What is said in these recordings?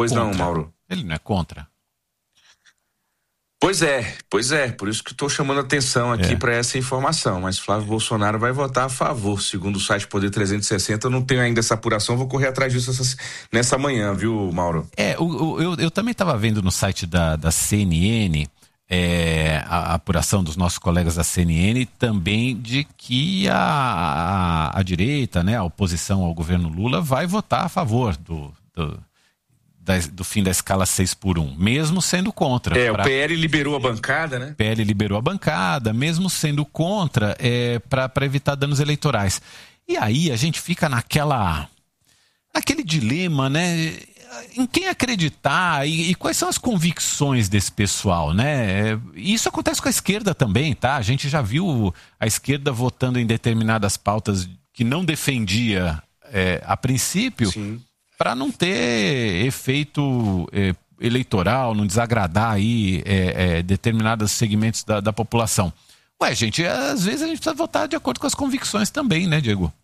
Pois contra. não, Mauro. Ele não é contra. Pois é, por isso que estou chamando atenção aqui para essa informação, mas Flávio Bolsonaro vai votar a favor, segundo o site Poder 360, eu não tenho ainda essa apuração, vou correr atrás disso nessa manhã, viu, Mauro? Eu também estava vendo no site da CNN, a apuração dos nossos colegas da CNN, também de que a direita, né, a oposição ao governo Lula vai votar a favor do fim da escala 6x1, mesmo sendo contra. O PL liberou a bancada, né? PL liberou a bancada, mesmo sendo contra, para evitar danos eleitorais. E aí a gente fica naquele dilema, né? Em quem acreditar e quais são as convicções desse pessoal, né? Isso acontece com a esquerda também, tá? A gente já viu a esquerda votando em determinadas pautas que não defendia a princípio, para não ter efeito eleitoral, não desagradar aí determinados segmentos da população. Ué, gente, às vezes a gente precisa votar de acordo com as convicções também, né, Diego?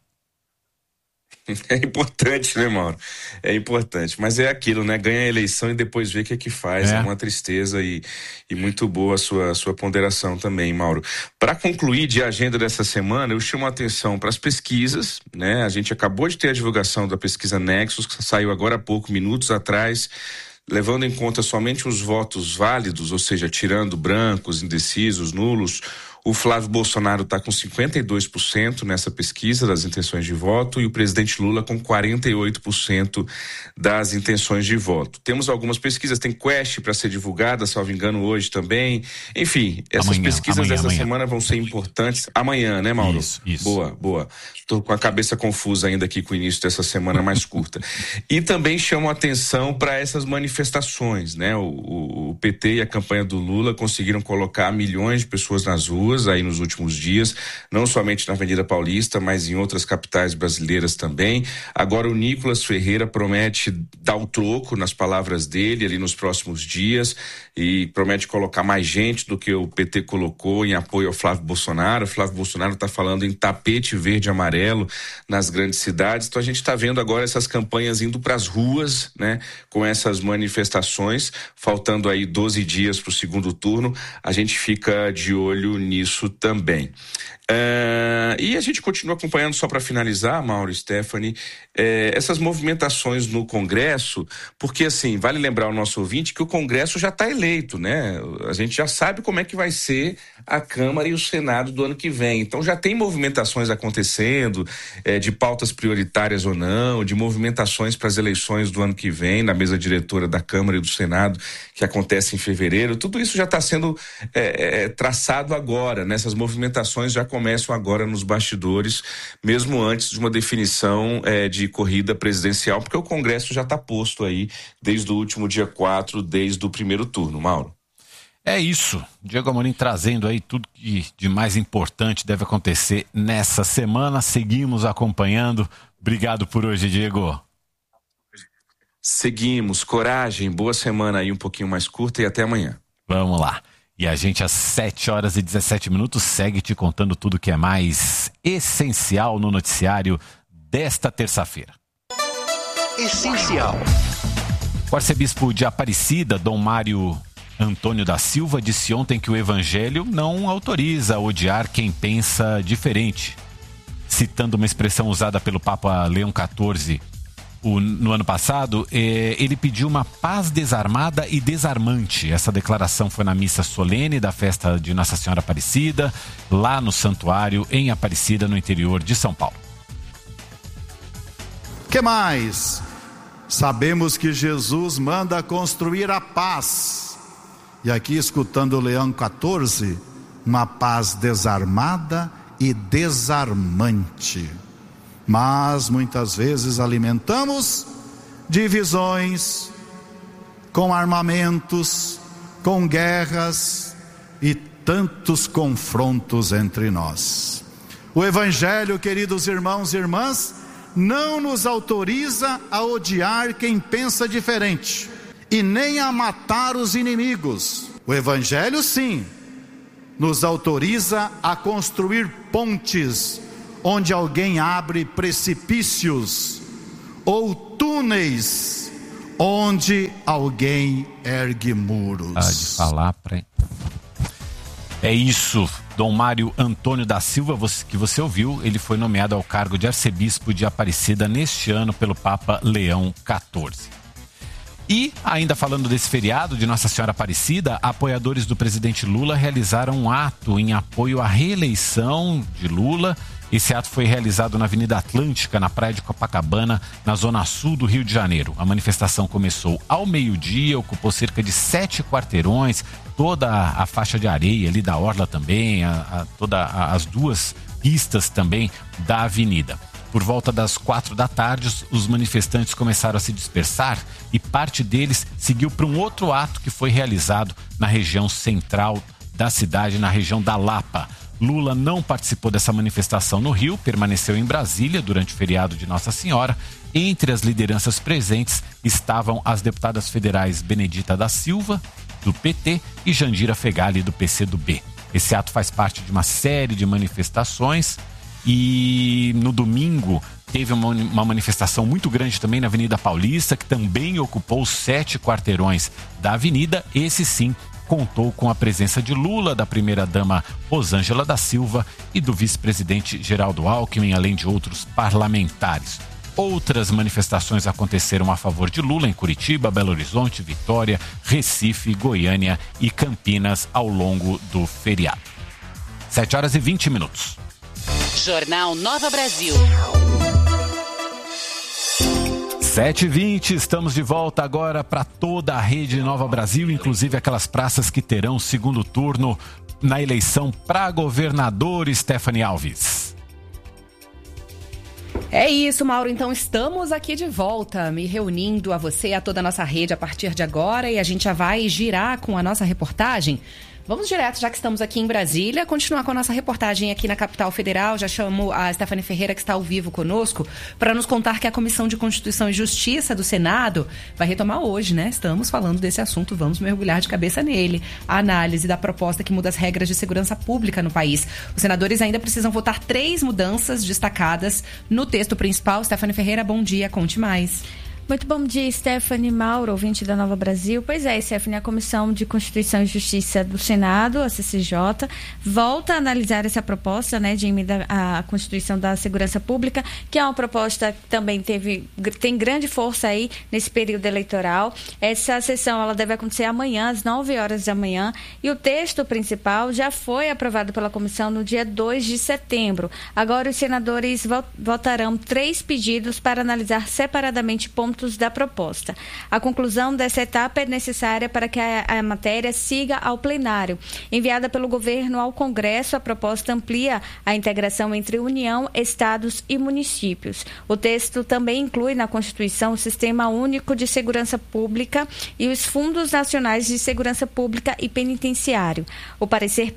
É importante, né, Mauro? É importante, mas é aquilo, né? Ganha a eleição e depois vê o que faz. É uma tristeza e muito boa a sua ponderação também, Mauro. Para concluir de agenda dessa semana, eu chamo a atenção para as pesquisas, né? A gente acabou de ter a divulgação da pesquisa Nexus, que saiu agora há pouco, minutos atrás, levando em conta somente os votos válidos, ou seja, tirando brancos, indecisos, nulos. O Flávio Bolsonaro está com 52% nessa pesquisa das intenções de voto e o presidente Lula com 48% das intenções de voto. Temos algumas pesquisas, tem Quest para ser divulgada, salvo engano, hoje também. Enfim, essas pesquisas dessa semana vão ser importantes. Amanhã, né, Mauro? Isso. Boa. Estou com a cabeça confusa ainda aqui com o início dessa semana mais curta. E também chamo a atenção para essas manifestações, né? O PT e a campanha do Lula conseguiram colocar milhões de pessoas nas ruas aí nos últimos dias, não somente na Avenida Paulista, mas em outras capitais brasileiras também. Agora o Nicolas Ferreira promete dar o troco, nas palavras dele, ali nos próximos dias, e promete colocar mais gente do que o PT colocou em apoio ao Flávio Bolsonaro. O Flávio Bolsonaro está falando em tapete verde e amarelo nas grandes cidades. Então a gente está vendo agora essas campanhas indo para as ruas, né, com essas manifestações, faltando aí 12 dias para o segundo turno. A gente fica de olho nisso também. E a gente continua acompanhando, só para finalizar, Mauro e Stephanie, essas movimentações no Congresso, porque assim, vale lembrar ao nosso ouvinte que o Congresso já está eleito, né? A gente já sabe como é que vai ser a Câmara e o Senado do ano que vem, então já tem movimentações acontecendo, de pautas prioritárias ou não, de movimentações para as eleições do ano que vem, na mesa diretora da Câmara e do Senado, que acontece em fevereiro. Tudo isso já está sendo traçado agora, né? Essas movimentações já começam agora nos bastidores, mesmo antes de uma definição de corrida presidencial, porque o Congresso já está posto aí desde o último dia 4, desde o primeiro turno, Mauro. É isso, Diego Amorim trazendo aí tudo que de mais importante deve acontecer nessa semana. Seguimos acompanhando. Obrigado por hoje, Diego. Seguimos, coragem, boa semana aí, um pouquinho mais curta, e até amanhã. Vamos lá. E a gente às 7h17 segue te contando tudo que é mais essencial no noticiário desta terça-feira. Essencial. O arcebispo de Aparecida, Dom Mário Antônio da Silva, disse ontem que o evangelho não autoriza a odiar quem pensa diferente. Citando uma expressão usada pelo Papa Leão XIV no ano passado, ele pediu uma paz desarmada e desarmante. Essa declaração foi na missa solene da festa de Nossa Senhora Aparecida, lá no santuário em Aparecida, no interior de São Paulo. Que mais? Sabemos que Jesus manda construir a paz. E aqui, escutando o Leão XIV, uma paz desarmada e desarmante. Mas muitas vezes alimentamos divisões com armamentos, com guerras e tantos confrontos entre nós. O Evangelho, queridos irmãos e irmãs, não nos autoriza a odiar quem pensa diferente e nem a matar os inimigos. O Evangelho, sim, nos autoriza a construir pontes onde alguém abre precipícios ou túneis onde alguém ergue muros. Pode falar pra... É isso, Dom Mário Antônio da Silva, que você ouviu, ele foi nomeado ao cargo de arcebispo de Aparecida neste ano pelo Papa Leão XIV. E, ainda falando desse feriado de Nossa Senhora Aparecida, apoiadores do presidente Lula realizaram um ato em apoio à reeleição de Lula. Esse ato foi realizado na Avenida Atlântica, na praia de Copacabana, na zona sul do Rio de Janeiro. A manifestação começou ao meio-dia, ocupou cerca de 7 quarteirões, toda a faixa de areia ali da orla também, as 2 pistas também da avenida. Por volta das 4 da tarde, os manifestantes começaram a se dispersar e parte deles seguiu para um outro ato que foi realizado na região central da cidade, na região da Lapa. Lula não participou dessa manifestação no Rio, permaneceu em Brasília durante o feriado de Nossa Senhora. Entre as lideranças presentes estavam as deputadas federais Benedita da Silva, do PT, e Jandira Fegali, do PCdoB. Esse ato faz parte de uma série de manifestações e no domingo teve uma manifestação muito grande também na Avenida Paulista, que também ocupou 7 quarteirões da avenida. Esse sim contou com a presença de Lula, da primeira-dama Rosângela da Silva e do vice-presidente Geraldo Alckmin, além de outros parlamentares. Outras manifestações aconteceram a favor de Lula em Curitiba, Belo Horizonte, Vitória, Recife, Goiânia e Campinas ao longo do feriado. 7h20. Jornal Nova Brasil. 7h20, estamos de volta agora para toda a rede Nova Brasil, inclusive aquelas praças que terão segundo turno na eleição para governador. Stephanie Alves. É isso, Mauro. Então estamos aqui de volta, me reunindo a você e a toda a nossa rede a partir de agora, e a gente já vai girar com a nossa reportagem. Vamos direto, já que estamos aqui em Brasília, continuar com a nossa reportagem aqui na capital federal. Já chamo a Stephanie Ferreira, que está ao vivo conosco, para nos contar que a Comissão de Constituição e Justiça do Senado vai retomar hoje, né? Estamos falando desse assunto, vamos mergulhar de cabeça nele. A análise da proposta que muda as regras de segurança pública no país. Os senadores ainda precisam votar 3 mudanças destacadas no texto principal. Stephanie Ferreira, bom dia, conte mais. Muito bom dia, Stephanie, Mauro, ouvinte da Nova Brasil. Pois é, Stephanie, a Comissão de Constituição e Justiça do Senado, a CCJ, volta a analisar essa proposta, né, de emenda à Constituição da Segurança Pública, que é uma proposta que também tem grande força aí nesse período eleitoral. Essa sessão ela deve acontecer amanhã, às 9h da manhã, e o texto principal já foi aprovado pela comissão no dia 2 de setembro. Agora os senadores votarão 3 pedidos para analisar separadamente pontos da proposta. A conclusão dessa etapa é necessária para que a matéria siga ao plenário. Enviada pelo governo ao Congresso, a proposta amplia a integração entre União, Estados e municípios. O texto também inclui na Constituição o Sistema Único de Segurança Pública e os Fundos Nacionais de Segurança Pública e Penitenciário. O parecer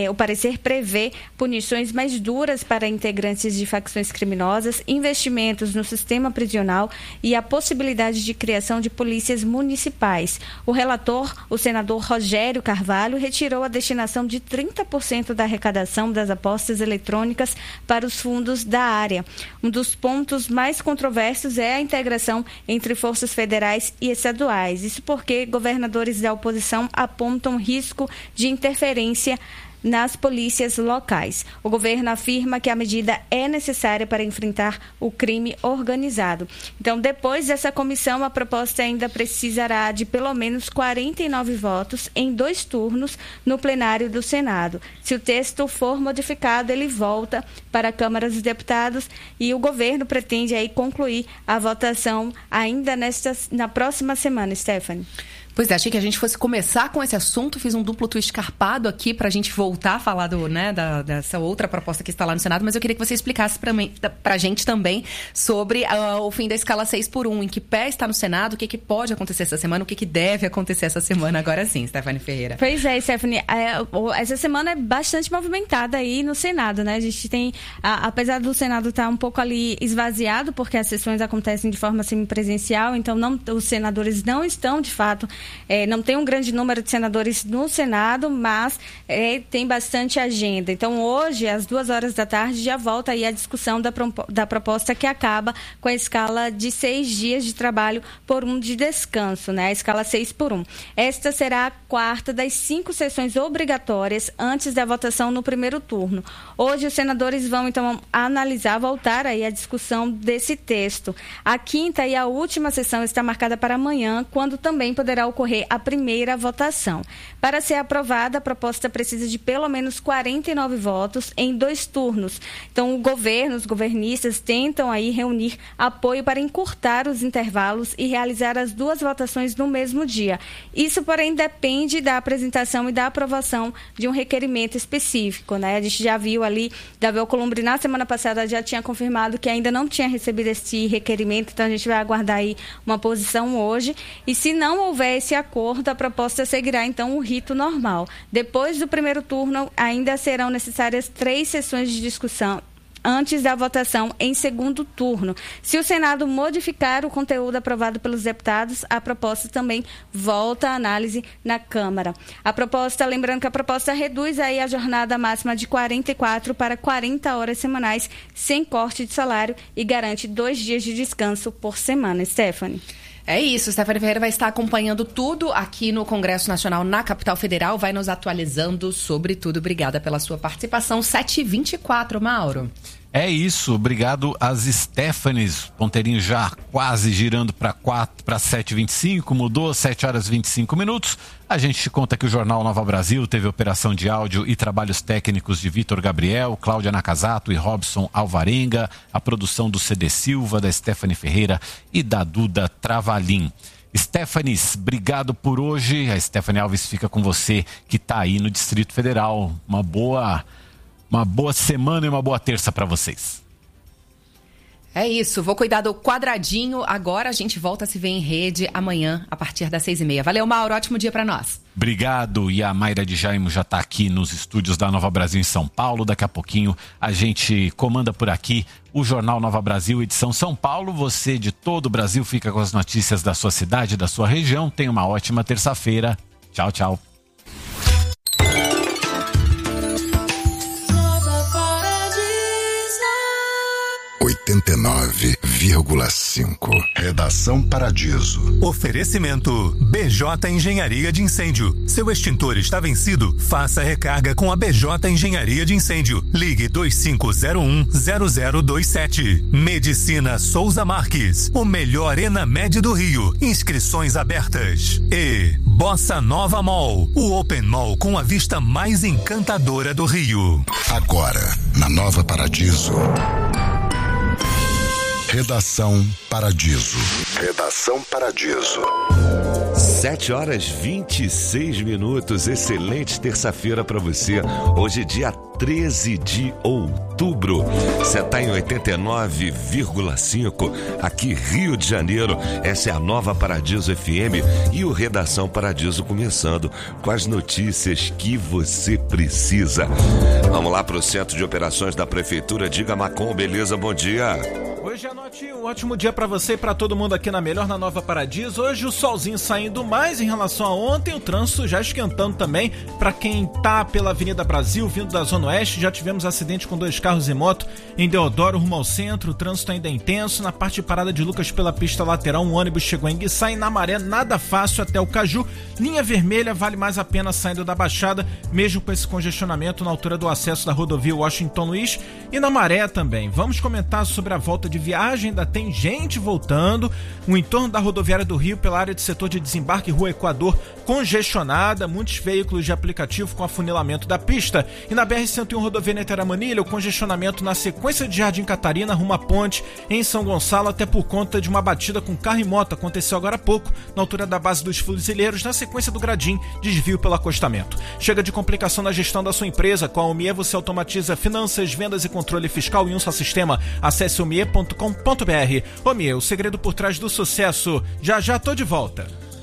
prevê punições mais duras para integrantes de facções criminosas, investimentos no sistema prisional e a possibilidade de criação de polícias municipais. O relator, o senador Rogério Carvalho, retirou a destinação de 30% da arrecadação das apostas eletrônicas para os fundos da área. Um dos pontos mais controversos é a integração entre forças federais e estaduais. Isso porque governadores da oposição apontam risco de interferência nas polícias locais. O governo afirma que a medida é necessária para enfrentar o crime organizado. Então, depois dessa comissão, a proposta ainda precisará de pelo menos 49 votos em 2 turnos no plenário do Senado. Se o texto for modificado, ele volta para a Câmara dos Deputados e o governo pretende aí concluir a votação ainda na próxima semana, Stephanie. Pois é, achei que a gente fosse começar com esse assunto, fiz um duplo twist carpado aqui pra gente voltar a falar dessa outra proposta que está lá no Senado, mas eu queria que você explicasse pra gente também sobre o fim da escala 6x1, em que pé está no Senado, o que pode acontecer essa semana, o que deve acontecer essa semana, agora sim, Stephanie Ferreira. Pois é, Stephanie, essa semana é bastante movimentada aí no Senado, né? A gente tem, apesar do Senado estar um pouco ali esvaziado, porque as sessões acontecem de forma semipresencial, então os senadores não estão, de fato, não tem um grande número de senadores no Senado, mas tem bastante agenda. Então, hoje, às 14h, já volta aí a discussão da proposta que acaba com a escala de 6 dias de trabalho por 1 de descanso, né? A escala 6x1. Esta será a quarta das 5 sessões obrigatórias antes da votação no primeiro turno. Hoje, os senadores vão, então, voltar aí a discussão desse texto. A quinta e a última sessão está marcada para amanhã, quando também poderá ocorrer a primeira votação. Para ser aprovada, a proposta precisa de pelo menos 49 votos em 2 turnos. Então, os governistas tentam aí reunir apoio para encurtar os intervalos e realizar as 2 votações no mesmo dia. Isso, porém, depende da apresentação e da aprovação de um requerimento específico, né? A gente já viu ali, Davi Alcolumbre, na semana passada, já tinha confirmado que ainda não tinha recebido esse requerimento, então a gente vai aguardar aí uma posição hoje. E se não houver esse acordo, a proposta seguirá, então, o rito normal. Depois do primeiro turno, ainda serão necessárias 3 sessões de discussão antes da votação em segundo turno. Se o Senado modificar o conteúdo aprovado pelos deputados, a proposta também volta à análise na Câmara. Lembrando que a proposta reduz aí a jornada máxima de 44 para 40 horas semanais, sem corte de salário, e garante 2 dias de descanso por semana. Stephanie. É isso, Stephanie Ferreira vai estar acompanhando tudo aqui no Congresso Nacional, na Capital Federal, vai nos atualizando sobre tudo. Obrigada pela sua participação. 7h24, Mauro. É isso, obrigado às Stephanies. Ponteirinho já quase girando para 7h25, mudou, 7h25. A gente te conta que o Jornal Nova Brasil teve operação de áudio e trabalhos técnicos de Vitor Gabriel, Cláudia Nakazato e Robson Alvarenga, a produção do CD Silva, da Stephanie Ferreira e da Duda Travalim. Stephanies, obrigado por hoje. A Stephanie Alves fica com você que está aí no Distrito Federal. Uma boa semana e uma boa terça para vocês. É isso, vou cuidar do quadradinho. Agora a gente volta a se ver em rede amanhã, a partir das 6h30. Valeu, Mauro, ótimo dia para nós. Obrigado, e a Mayra de Jaimo já está aqui nos estúdios da Nova Brasil em São Paulo. Daqui a pouquinho a gente comanda por aqui o Jornal Nova Brasil, edição São Paulo. Você de todo o Brasil fica com as notícias da sua cidade, da sua região. Tenha uma ótima terça-feira. Tchau, tchau. 89,5. Redação Paradiso. Oferecimento BJ Engenharia de Incêndio. Seu extintor está vencido? Faça recarga com a BJ Engenharia de Incêndio. Ligue 2501-0027. Medicina Souza Marques. O melhor Enamed do Rio. Inscrições abertas. E Bossa Nova Mall. O Open Mall com a vista mais encantadora do Rio. Agora, na Nova Paradiso. Redação Paradiso. Redação Paradiso. 7h26. Excelente terça-feira para você. Hoje, dia 13 de outubro. Você está em 89,5. Aqui, Rio de Janeiro. Essa é a Nova Paradiso FM e o Redação Paradiso começando com as notícias que você precisa. Vamos lá para o Centro de Operações da Prefeitura. Diga, Macom, beleza? Bom dia. Hoje à noite, um ótimo dia para você e para todo mundo aqui na Melhor, na Nova Paradiso. Hoje o solzinho saindo mais em relação a ontem, o trânsito já esquentando também. Para quem tá pela Avenida Brasil, vindo da Zona Oeste, já tivemos acidente com 2 carros e moto em Deodoro, rumo ao centro. O trânsito ainda é intenso. Na parte de parada de Lucas pela pista lateral, um ônibus chegou em Guiçá e na Maré, nada fácil até o Caju. Linha vermelha, vale mais a pena saindo da Baixada, mesmo com esse congestionamento na altura do acesso da rodovia Washington Luiz e na Maré também. Vamos comentar sobre a volta de viagem, ainda tem gente voltando. O entorno da rodoviária do Rio, pela área de setor de desembarque Rua Equador, congestionada, muitos veículos de aplicativo com afunilamento da pista. E na BR-101 rodovia Niterói-Manilha, o congestionamento na sequência de Jardim Catarina, rumo à ponte em São Gonçalo, até por conta de uma batida com carro e moto. Aconteceu agora há pouco, na altura da base dos Fuzileiros, na sequência do Gradim, desvio pelo acostamento. Chega de complicação na gestão da sua empresa. Com a Omie você automatiza finanças, vendas e controle fiscal em um só sistema. Acesse omie.com.br. Omie, o segredo por trás do sucesso. Já já tô de volta.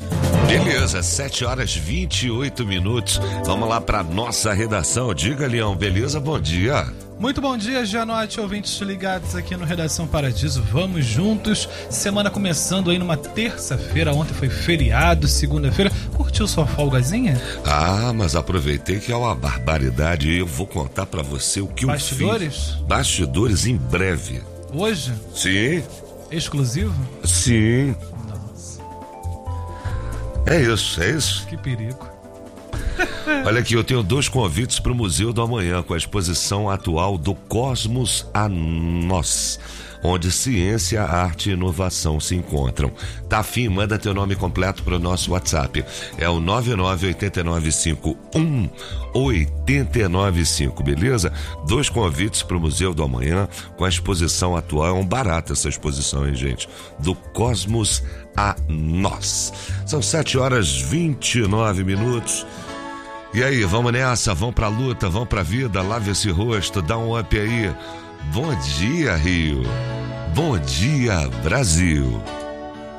Beleza, 7h28. Vamos lá para nossa redação. Diga, Leão, beleza? Bom dia. Muito bom dia, Gianotti, ouvintes ligados aqui no Redação Paradiso. Vamos juntos. Semana começando aí numa terça-feira. Ontem foi feriado, segunda-feira. Curtiu sua folgazinha? Ah, mas aproveitei que é uma barbaridade e eu vou contar pra você o que Bastidores? eu fiz. Bastidores em breve. Hoje? Sim. Exclusivo? Sim. Nossa. É isso. Que perigo. Olha aqui, eu tenho 2 convites para o Museu do Amanhã com a exposição atual do Cosmos a Nós, onde ciência, arte e inovação se encontram. Tá afim? Manda teu nome completo para o nosso WhatsApp. É o 998951895, beleza? 2 convites para o Museu do Amanhã com a exposição atual. É um barato essa exposição, hein, gente? Do Cosmos a Nós. São 7h29. E aí, vamos nessa, vamos pra luta, vamos pra vida, lave esse rosto, dá um up aí. Bom dia, Rio. Bom dia, Brasil.